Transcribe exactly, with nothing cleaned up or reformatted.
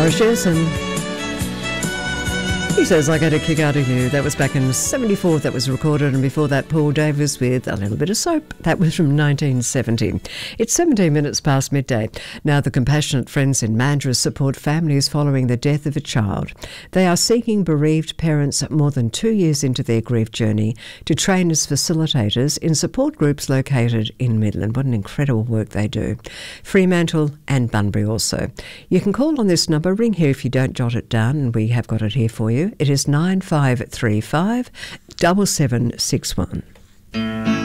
Mauritius, and he says, I get a kick out of you. That was back in seventy-four that was recorded, and before that, Paul Davis with A Little Bit of Soap. That was from nineteen seventy. It's seventeen minutes past midday. Now, the Compassionate Friends in Mandurah support families following the death of a child. They are seeking bereaved parents more than two years into their grief journey to train as facilitators in support groups located in Midland. What an incredible work they do. Fremantle and Bunbury also. You can call on this number, ring here if you don't jot it down, and we have got it here for you. It is nine five three five, seven seven six one.